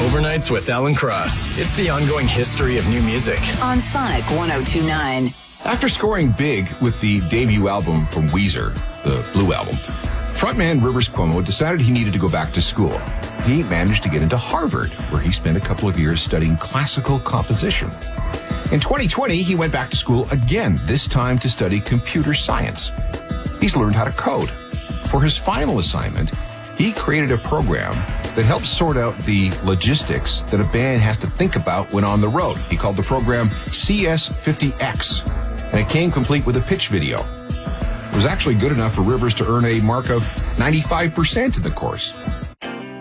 Overnights with Alan Cross. It's the ongoing history of new music. On Sonic 102.9. After scoring big with the debut album from Weezer, the Blue Album, frontman Rivers Cuomo decided he needed to go back to school. He managed to get into Harvard, where he spent a couple of years studying classical composition. In 2020, he went back to school again, this time to study computer science. He's learned how to code. For his final assignment, he created a program that helps sort out the logistics that a band has to think about when on the road. He called the program CS50X, and it came complete with a pitch video. It was actually good enough for Rivers to earn a mark of 95% in the course.